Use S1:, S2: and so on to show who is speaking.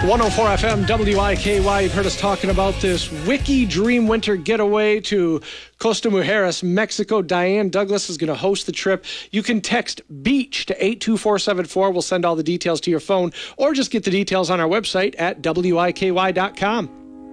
S1: 104 FM WIKY. You've heard us talking about this Wiki Dream Winter Getaway to Costa Mujeres, Mexico. Diane Douglas is going to host the trip. You can text BEACH to 82474. We'll send all the details to your phone, or just get the details on our website at WIKY.com.